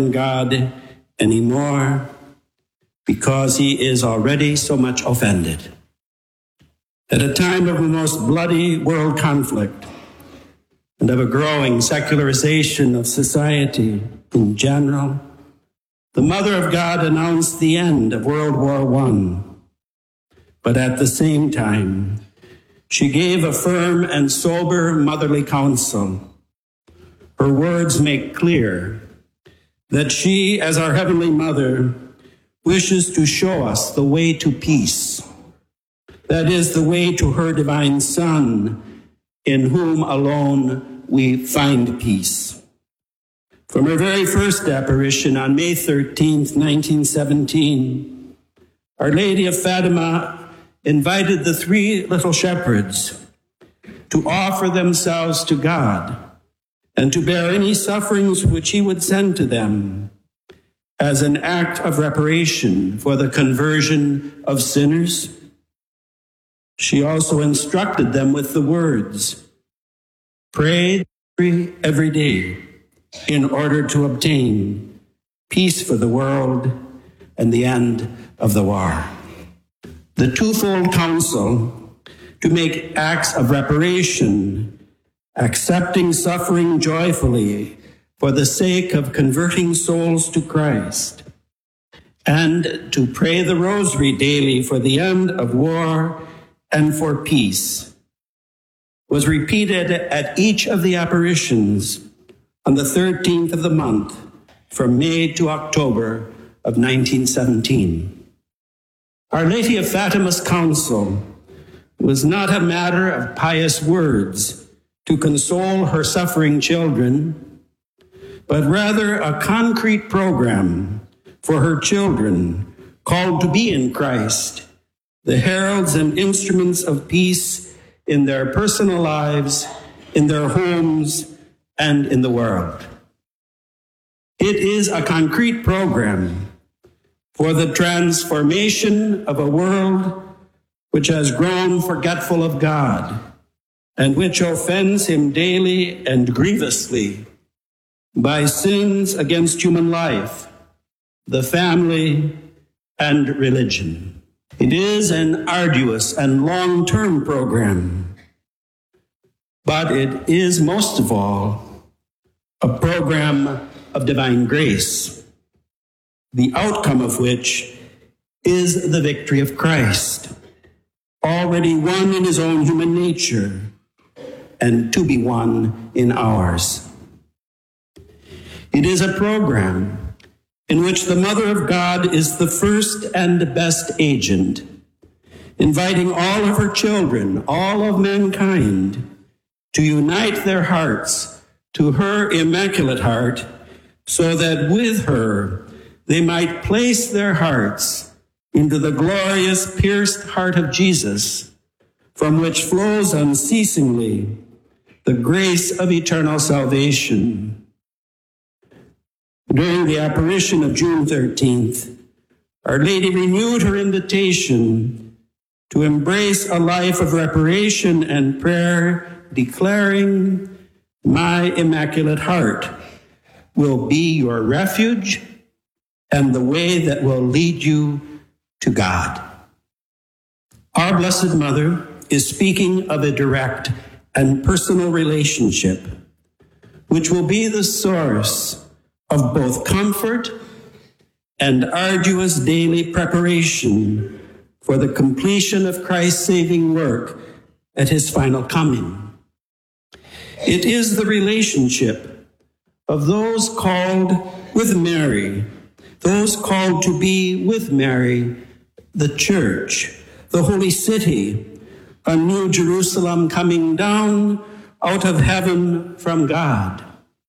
God anymore because he is already so much offended. At a time of the most bloody world conflict and of a growing secularization of society in general, the Mother of God announced the end of World War I. But at the same time, she gave a firm and sober motherly counsel. Her words make clear that she, as our Heavenly Mother, wishes to show us the way to peace. That is, the way to her divine Son, in whom alone we find peace. From her very first apparition on May 13th, 1917, Our Lady of Fatima invited the three little shepherds to offer themselves to God and to bear any sufferings which he would send to them as an act of reparation for the conversion of sinners. She also instructed them with the words, "Pray every day in order to obtain peace for the world and the end of the war." The twofold counsel to make acts of reparation, accepting suffering joyfully for the sake of converting souls to Christ, and to pray the rosary daily for the end of war and for peace, was repeated at each of the apparitions on the 13th of the month from May to October of 1917. Our Lady of Fatima's counsel was not a matter of pious words to console her suffering children, but rather a concrete program for her children called to be in Christ, the heralds and instruments of peace in their personal lives, in their homes, and in the world. It is a concrete program for the transformation of a world which has grown forgetful of God and which offends him daily and grievously by sins against human life, the family, and religion. It is an arduous and long-term program, but it is most of all a program of divine grace, the outcome of which is the victory of Christ, already won in his own human nature and to be won in ours. It is a program in which the Mother of God is the first and best agent, inviting all of her children, all of mankind, to unite their hearts to her Immaculate Heart, so that with her they might place their hearts into the glorious pierced heart of Jesus, from which flows unceasingly the grace of eternal salvation. During the apparition of June 13th, Our Lady renewed her invitation to embrace a life of reparation and prayer, declaring, "My Immaculate Heart will be your refuge and the way that will lead you to God." Our Blessed Mother is speaking of a direct and personal relationship, which will be the source of both comfort and arduous daily preparation for the completion of Christ's saving work at his final coming. It is the relationship of those called with Mary, those called to be with Mary, the church, the holy city, a new Jerusalem coming down out of heaven from God.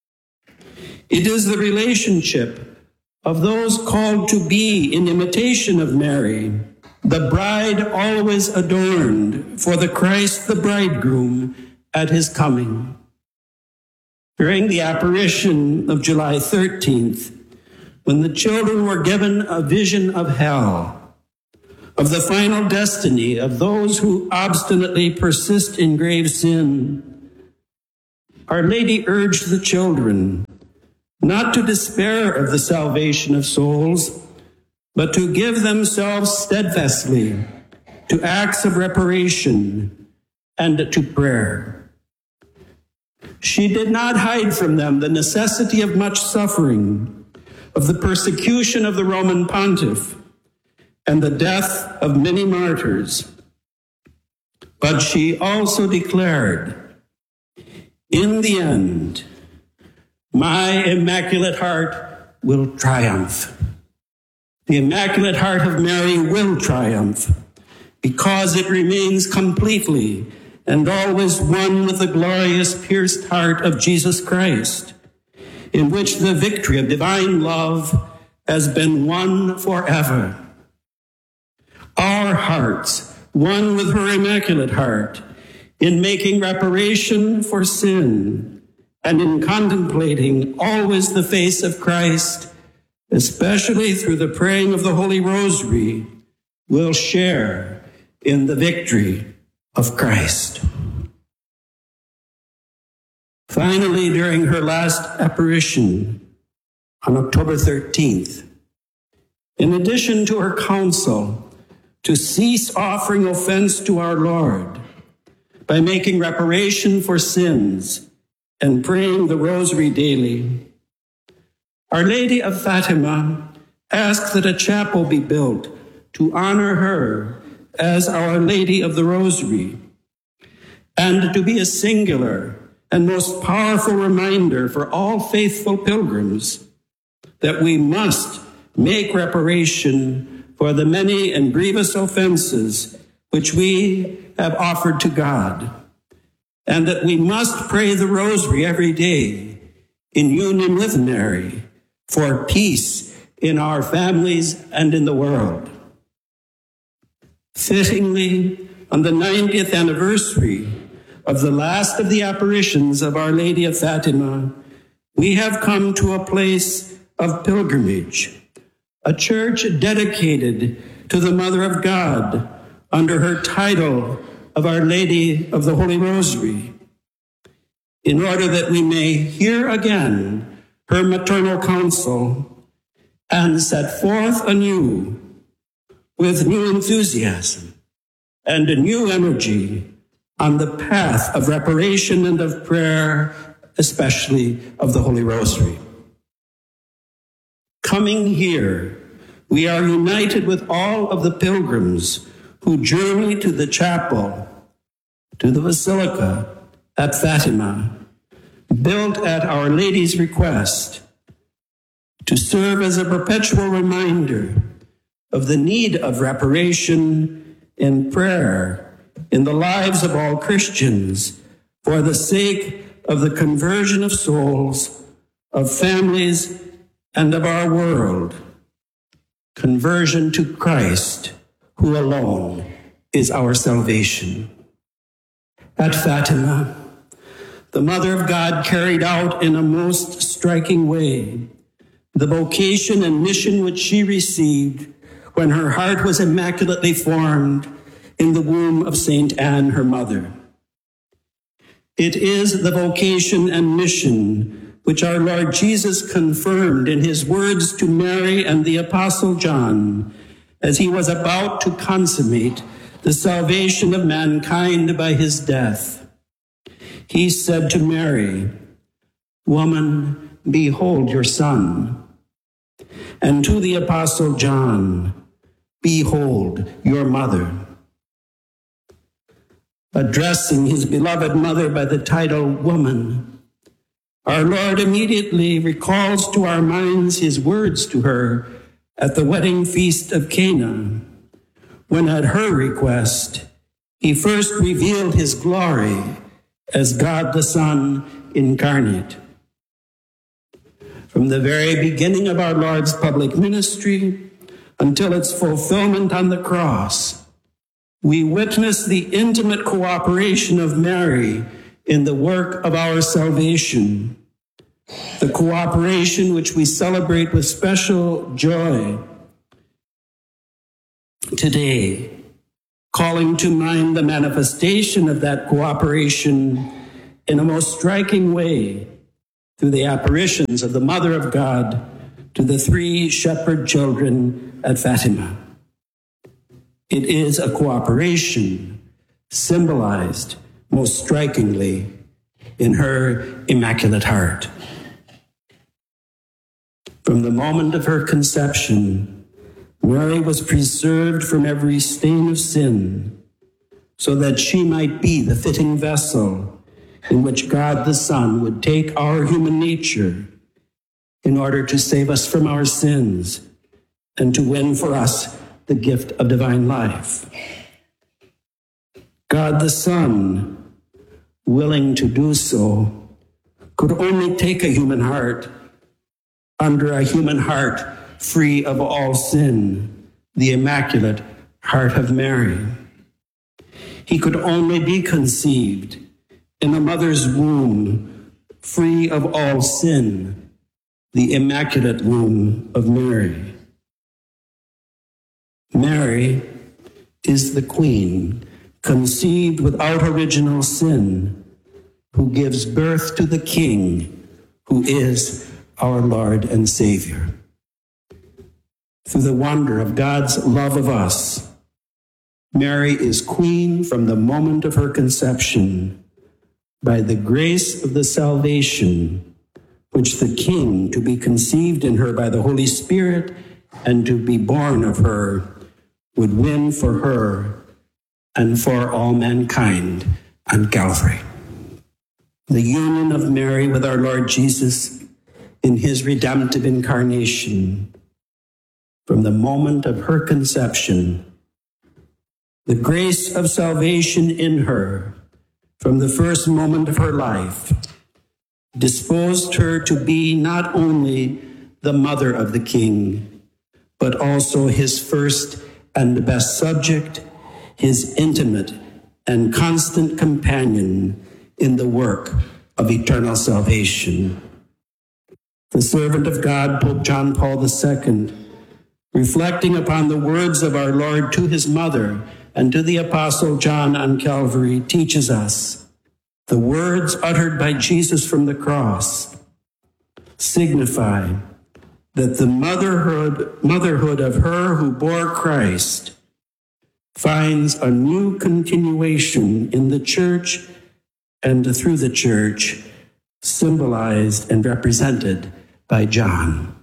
It is the relationship of those called to be in imitation of Mary, the bride always adorned for the Christ, the bridegroom, at his coming. During the apparition of July 13th, when the children were given a vision of hell, of the final destiny of those who obstinately persist in grave sin, Our Lady urged the children not to despair of the salvation of souls, but to give themselves steadfastly to acts of reparation and to prayer. She did not hide from them the necessity of much suffering, of the persecution of the Roman pontiff, and the death of many martyrs. But she also declared, in the end, my Immaculate Heart will triumph. The Immaculate Heart of Mary will triumph because it remains completely and always one with the glorious pierced heart of Jesus Christ, in which the victory of divine love has been won forever. Our hearts, one with her Immaculate Heart, in making reparation for sin and in contemplating always the face of Christ, especially through the praying of the Holy Rosary, will share in the victory of Christ. Finally, during her last apparition on October 13th, in addition to her counsel to cease offering offense to our Lord by making reparation for sins and praying the Rosary daily, Our Lady of Fatima asked that a chapel be built to honor her as Our Lady of the Rosary, and to be a singular and most powerful reminder for all faithful pilgrims that we must make reparation for the many and grievous offenses which we have offered to God, and that we must pray the Rosary every day in union with Mary for peace in our families and in the world. Fittingly, on the 90th anniversary of the last of the apparitions of Our Lady of Fatima, we have come to a place of pilgrimage, a church dedicated to the Mother of God under her title of Our Lady of the Holy Rosary, in order that we may hear again her maternal counsel and set forth anew with new enthusiasm and a new energy on the path of reparation and of prayer, especially of the Holy Rosary. Coming here, we are united with all of the pilgrims who journey to the chapel, to the Basilica at Fatima, built at Our Lady's request, to serve as a perpetual reminder of the need of reparation and prayer in the lives of all Christians for the sake of the conversion of souls, of families, and of our world. Conversion to Christ, who alone is our salvation. At Fatima, the Mother of God carried out in a most striking way the vocation and mission which she received when her heart was immaculately formed in the womb of Saint Anne, her mother. It is the vocation and mission which our Lord Jesus confirmed in his words to Mary and the Apostle John as he was about to consummate the salvation of mankind by his death. He said to Mary, "Woman, behold your son." And to the Apostle John, "Behold your mother." Addressing his beloved mother by the title woman, our Lord immediately recalls to our minds his words to her at the wedding feast of Cana, when at her request, he first revealed his glory as God the Son incarnate. From the very beginning of our Lord's public ministry until its fulfillment on the cross, we witness the intimate cooperation of Mary in the work of our salvation, the cooperation which we celebrate with special joy today, calling to mind the manifestation of that cooperation in a most striking way through the apparitions of the Mother of God to the 3 shepherd children at Fatima. It is a cooperation symbolized most strikingly in her Immaculate Heart. From the moment of her conception, Mary was preserved from every stain of sin, so that she might be the fitting vessel in which God the Son would take our human nature in order to save us from our sins and to win for us the gift of divine life. God the Son, willing to do so, could only take a human heart under a human heart free of all sin, the Immaculate Heart of Mary. He could only be conceived in a mother's womb, free of all sin, the Immaculate Womb of Mary. Mary is the Queen, conceived without original sin, who gives birth to the King, who is our Lord and Savior. Through the wonder of God's love of us, Mary is Queen from the moment of her conception, by the grace of the salvation which the King, to be conceived in her by the Holy Spirit and to be born of her, would win for her and for all mankind on Calvary. The union of Mary with our Lord Jesus in his redemptive incarnation, from the moment of her conception, the grace of salvation in her from the first moment of her life disposed her to be not only the mother of the King, but also his first and best subject, his intimate and constant companion in the work of eternal salvation. The servant of God, Pope John Paul II, reflecting upon the words of our Lord to his mother and to the Apostle John on Calvary, teaches us the words uttered by Jesus from the cross signify that the motherhood of her who bore Christ finds a new continuation in the church and through the church, symbolized and represented by John.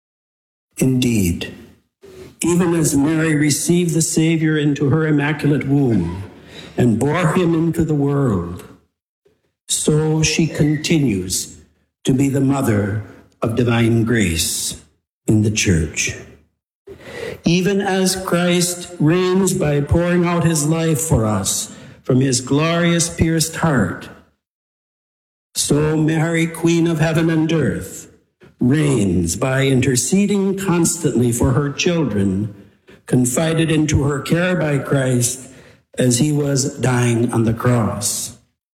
Indeed, even as Mary received the Savior into her immaculate womb and bore him into the world, so she continues to be the mother of divine grace in the church. Even as Christ reigns by pouring out his life for us from his glorious pierced heart, so Mary, Queen of heaven and earth, reigns by interceding constantly for her children, confided into her care by Christ as he was dying on the cross.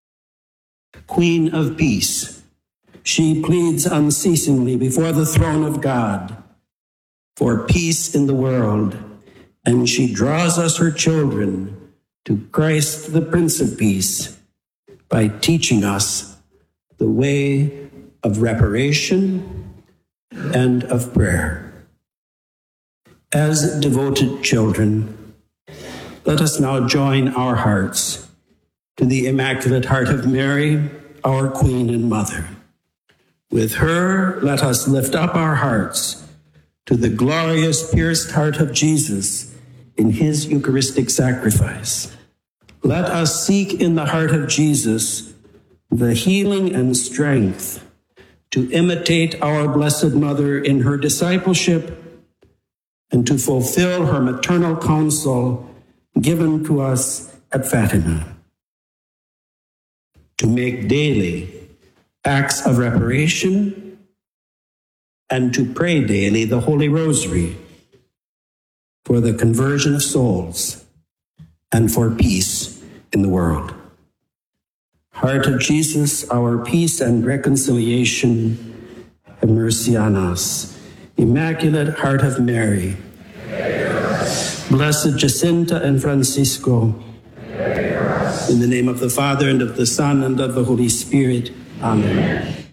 Queen of peace, she pleads unceasingly before the throne of God for peace in the world, and she draws us, her children, to Christ, the Prince of Peace, by teaching us the way of reparation and of prayer. As devoted children, let us now join our hearts to the Immaculate Heart of Mary, our Queen and Mother. With her, let us lift up our hearts to the glorious pierced heart of Jesus in his Eucharistic sacrifice. Let us seek in the heart of Jesus the healing and strength to imitate our Blessed Mother in her discipleship and to fulfill her maternal counsel given to us at Fatima. To make daily acts of reparation and to pray daily the Holy Rosary for the conversion of souls and for peace in the world. Heart of Jesus, our peace and reconciliation, have mercy on us. Immaculate Heart of Mary, Blessed Jacinta and Francisco, in the name of the Father, and of the Son, and of the Holy Spirit. Amen.